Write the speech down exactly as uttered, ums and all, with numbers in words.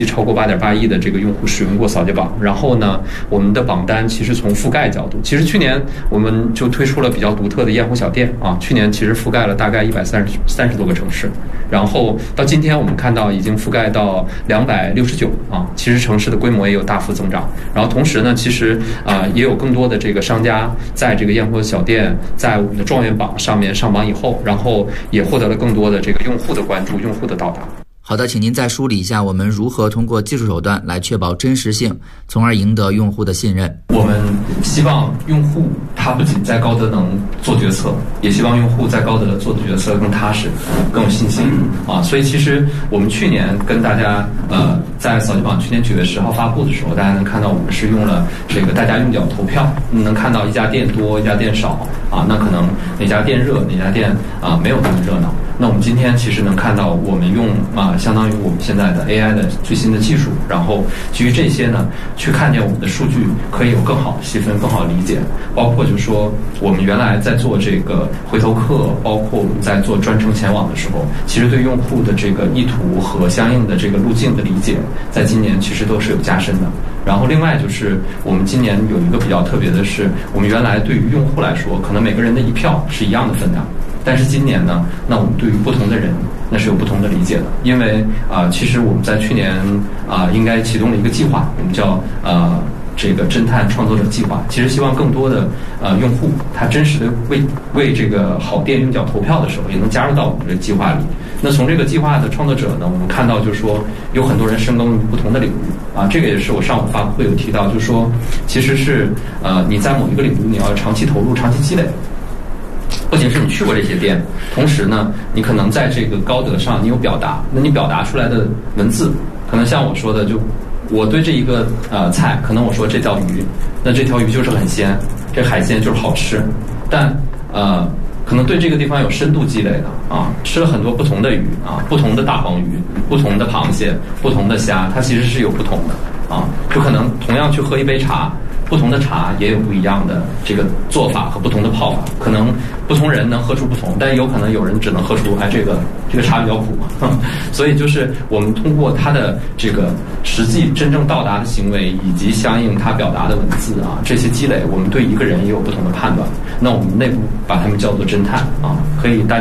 超过八点八亿的这个用户使用过扫街榜。然后呢，我们的榜单其实从覆盖角度，其实去年我们就推出了比较独特的燕湖小店啊，去年其实覆盖了大概一百三十三十多个城市，然后到今天我们看到已经覆盖到两百六十九啊，其实城市的规模也有大幅增长。然后同时呢，其实啊、呃、也有更多的这个商家在这个燕湖小店在我们的状元榜上面上榜以后，然后也获得了更多的这个用户的关注、用户的到达。 好的，请您再梳理一下我们如何通过技术手段来确保真实性，从而赢得用户的信任。 我们希望用户他不仅在高德能做决策，也希望用户在高德做的决策更踏实、更有信心啊。所以其实我们去年跟大家呃在扫街榜去年九月十号发布的时候，大家能看到我们是用了这个大家用脚投票，能看到一家店多一家店少啊，那可能哪家店热哪家店啊没有那么热闹。那我们今天其实能看到，我们用啊，相当于我们现在的 A I 的最新的技术，然后基于这些呢，去看见我们的数据可以有更好的细分、更好的理解。包括就是说，我们原来在做这个回头客，包括我们在做专程前往的时候，其实对用户的这个意图和相应的这个路径的理解，在今年其实都是有加深的。然后另外就是我们今年有一个比较特别的是，我们原来对于用户来说，可能每个人的一票是一样的分量。但是今年呢，那我们对于不同的人，那是有不同的理解的。因为啊、呃，其实我们在去年啊、呃，应该启动了一个计划，我们叫呃这个侦探创作者计划。其实希望更多的呃用户，他真实的为为这个好店用脚投票的时候，也能加入到我们这个计划里。那从这个计划的创作者呢，我们看到就是说，有很多人深耕于不同的领域啊。这个也是我上午发布会有提到，就是说，其实是呃你在某一个领域你要长期投入、长期积累。不仅是你去过这些店，同时呢，你可能在这个高德上你有表达，那你表达出来的文字，可能像我说的，就我对这一个呃菜，可能我说这条鱼，那这条鱼就是很鲜，这海鲜就是好吃，但呃，可能对这个地方有深度积累的啊，吃了很多不同的鱼啊，不同的大黄鱼，不同的螃蟹，不同的虾，它其实是有不同的啊，就可能同样去喝一杯茶。不同的茶也有不一样的这个做法和不同的泡法，可能不同人能喝出不同，但有可能有人只能喝出哎这个这个茶比较苦嘛，所以就是我们通过他的这个实际真正到达的行为以及相应他表达的文字啊，这些积累，我们对一个人也有不同的判断。那我们内部把他们叫做侦探啊，可以大家。